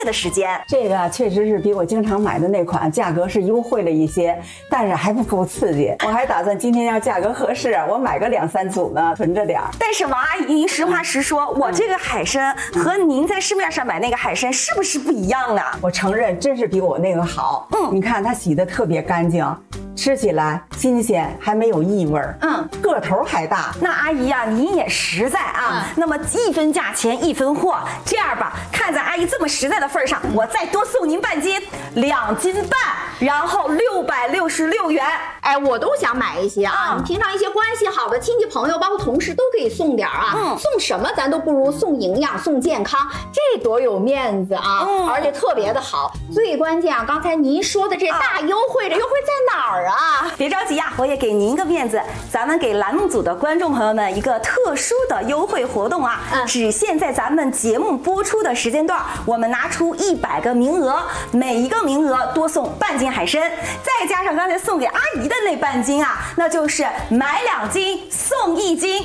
的时间。 这个确实是比我经常买的那款价格是优惠了一些，但是还不够刺激。我还打算今天要价格合适，我买个2、3组呢，囤着点儿。 但是王阿姨，您实话实说，我这个海参和您在市面上买那个海参是不是不一样呢？ 我承认，真是比我那个好。你看它洗得特别干净，吃起来新鲜，还没有异味儿。个头还大。 那阿姨啊，您也实在啊。那么1分价钱1分货，这样吧，看在阿姨这么实在的份上，我再多送您半斤，2斤半，然后666元。 哎，我都想买一些啊！你平常一些关系好的亲戚朋友，包括同事都可以送点啊。送什么咱都不如送营养、送健康，这多有面子啊！而且特别的好。最关键啊，刚才您说的这大优惠，这优惠在哪儿啊？ 别着急呀，我也给您一个面子，咱们给栏目组的观众朋友们一个特殊的优惠活动啊！只限在咱们节目播出的时间段，我们拿出100个名额，每一个名额多送半斤海参，再加上刚才送给阿姨的那半斤啊，那就是买2斤送1斤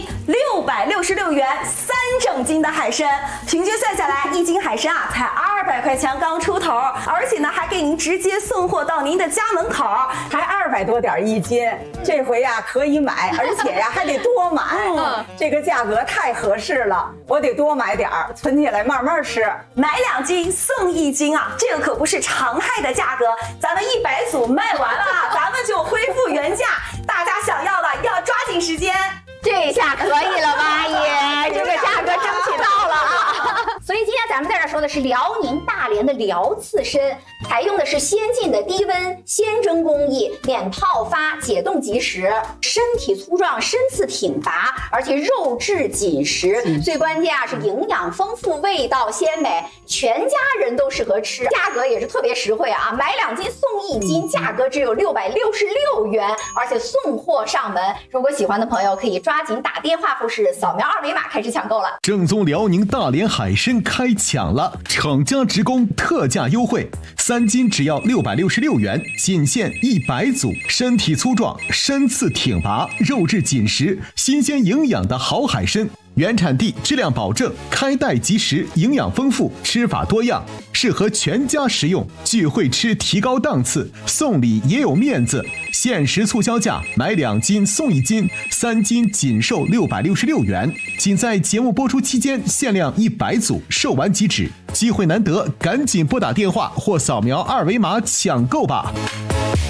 ，666元3整斤的海参，平均算下来1斤海参啊才200块钱刚出头，而且呢还给您直接送货到您的家门口， 还200多点1斤，这回呀可以买，而且呀还得多买。这个价格太合适了，我得多买点儿，存起来慢慢吃。 买2斤送1斤啊，这个可不是常态的价格，咱们100组卖完了，咱们就恢复原价，大家想要的要抓紧时间。 这下可以了吧，阿姨？这个价格争取到了啊！所以今天咱们在这说的是辽宁大连的辽刺参，采用的是先进的低温鲜蒸工艺，免泡发，解冻即食，身体粗壮，身次挺拔，而且肉质紧实，最关键啊是营养丰富，味道鲜美，全家人都适合吃，价格也是特别实惠啊！买2斤送1斤，价格只有666元，而且送货上门。如果喜欢的朋友可以抓紧打电话或是扫描2维码开始抢购了。 正宗辽宁大连海参开抢了，厂家直供特价优惠，3斤只要666元，仅限100组，身体粗壮，身次挺拔，肉质紧实，新鲜营养的好海参。原产地，质量保证，开袋即食，营养丰富，吃法多样，适合全家食用。聚会吃提高档次，送礼也有面子。限时促销价，买2斤送1斤，3斤仅售666元。仅在节目播出期间，限量100组，售完即止。机会难得，赶紧拨打电话或扫描2维码抢购吧。